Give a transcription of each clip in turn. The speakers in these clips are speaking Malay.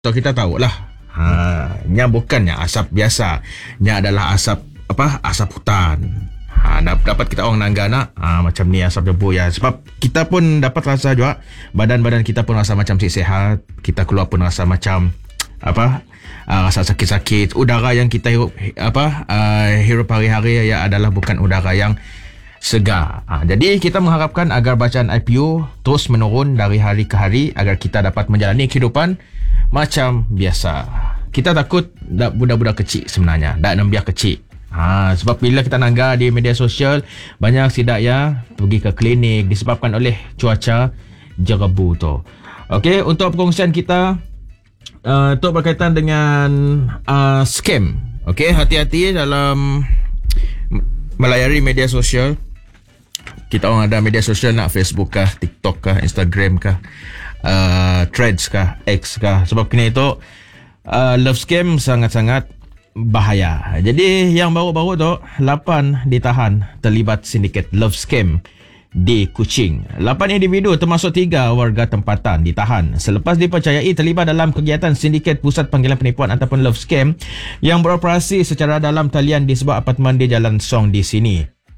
So kita tahulah, nya bukannya asap biasa, nya adalah asap asap hutan. Dapat kita orang nanggana macam ni asap debu ya. Sebab kita pun dapat rasa juga, badan-badan kita pun rasa macam sihat, kita keluar pun rasa macam rasa sakit-sakit. Udara yang kita hirup hari-hari ya adalah bukan udara yang segar. Jadi kita mengharapkan agar bacaan IPU terus menurun dari hari ke hari agar kita dapat menjalani kehidupan macam biasa. Kita takut budak-budak kecil sebenarnya, dak nambiah kecil. Sebab bila kita nangga di media sosial, banyak sidak ya pergi ke klinik disebabkan oleh cuaca jerebu tu. Okey, untuk perkongsian kita untuk berkaitan dengan scam. Okey, hati-hati dalam melayari media sosial. Kita orang ada media sosial nak Facebook kah, TikTok kah, Instagram kah, Threads kah, X kah. Sebab kini itu love scam sangat-sangat bahaya. Jadi yang baru-baru tu 8 ditahan terlibat sindiket love scam di Kuching. 8 individu termasuk 3 warga tempatan ditahan selepas dipercayai terlibat dalam kegiatan sindiket pusat panggilan penipuan ataupun love scam yang beroperasi secara dalam talian di sebuah apartmen di Jalan Song di sini.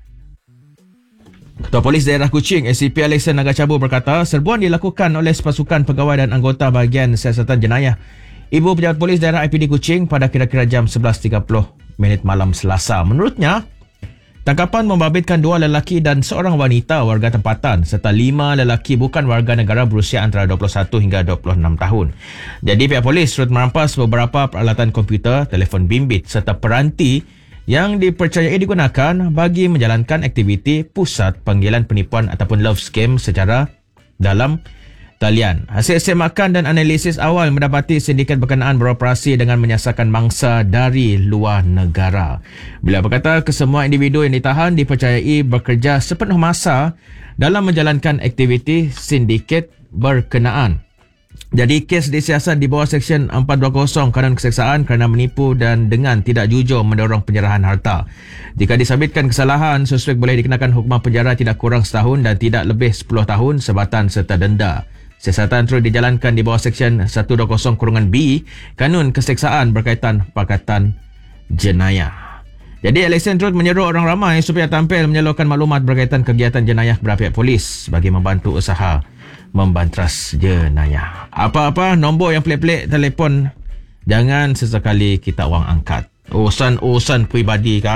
Ketua Polis Daerah Kuching, ACP Alexander Nagacabu berkata, serbuan dilakukan oleh sepasukan pegawai dan anggota bahagian siasatan jenayah Ibu Pejabat Polis Daerah IPD Kuching pada kira-kira jam 11.30 malam Selasa. Menurutnya, tangkapan membabitkan 2 lelaki dan seorang wanita warga tempatan serta 5 lelaki bukan warga negara berusia antara 21 hingga 26 tahun. Jadi pihak polis turut merampas beberapa peralatan komputer, telefon bimbit serta peranti yang dipercayai digunakan bagi menjalankan aktiviti pusat panggilan penipuan ataupun love scam secara dalam talian. Hasil semakan dan analisis awal mendapati sindiket berkenaan beroperasi dengan menyasarkan mangsa dari luar negara. Bila berkata kesemua individu yang ditahan dipercayai bekerja sepenuh masa dalam menjalankan aktiviti sindiket berkenaan. Jadi kes disiasat di bawah Seksyen 420 Kanun Keseksaan kerana menipu dan dengan tidak jujur mendorong penyerahan harta. Jika disabitkan kesalahan, suspek boleh dikenakan hukuman penjara tidak kurang setahun dan tidak lebih 10 tahun sebatan serta denda. Siasatan terus dijalankan di bawah Seksyen 120(B) Kanun Keseksaan berkaitan pakatan jenayah. Jadi Alexander terus menyeru orang ramai supaya tampil menyalurkan maklumat berkaitan kegiatan jenayah kepada pihak polis bagi membantu usaha membantras jenayah. Apa-apa nombor yang pelik-pelik telefon jangan sesekali kita orang angkat. Urusan peribadi kah?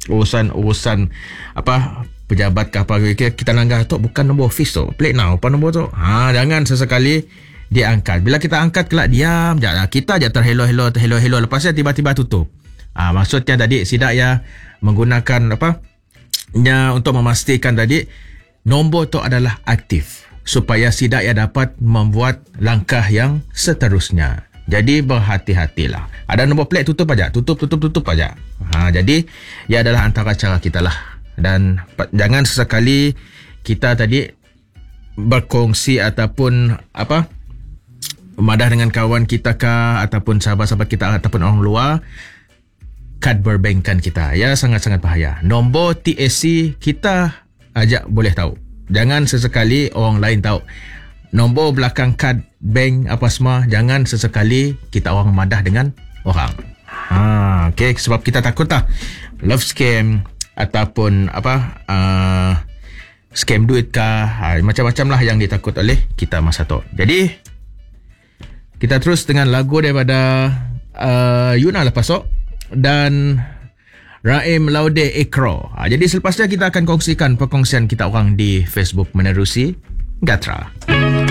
Urusan pejabat kah apa kita langgar tu bukan nombor office tu. Pelik now apa nombor tu? Jangan sesekali diangkat. Bila kita angkat kelak diam je. Kita je terhello-hello lepas tu tiba-tiba tutup. Maksudnya tadi sidak ya menggunakan untuk memastikan tadi nombor tu adalah aktif supaya sidak ya dapat membuat langkah yang seterusnya. Jadi berhati-hatilah. Ada nombor pelik tutup aja, tutup aja. Jadi ia adalah antara cara kita lah. Dan jangan sesekali kita tadi berkongsi ataupun memadah dengan kawan kita kah ataupun sahabat-sahabat kita ataupun orang luar kad perbankan kita. Ya sangat-sangat bahaya. Nombor TAC kita aja boleh tahu. Jangan sesekali orang lain tahu. Nombor belakang kad bank apa semua jangan sesekali kita orang madah dengan orang. Okey, sebab kita takut love scam ataupun scam duit kah, macam-macam lah yang ditakut oleh kita masa tu. Jadi kita terus dengan lagu daripada Yuna lepas tu dan Raim Laude Ekro. Jadi selepasnya kita akan kongsikan perkongsian kita orang di Facebook menerusi Gatra.